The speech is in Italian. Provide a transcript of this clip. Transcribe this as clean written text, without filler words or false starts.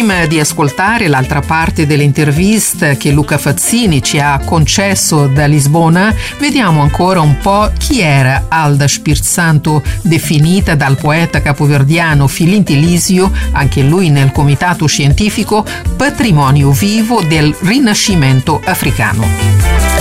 Prima di ascoltare l'altra parte dell'intervista che Luca Fazzini ci ha concesso da Lisbona, vediamo ancora un po' chi era Alda Spirsanto, definita dal poeta capoverdiano Filinti Lisio, anche lui nel comitato scientifico, patrimonio vivo del Rinascimento africano.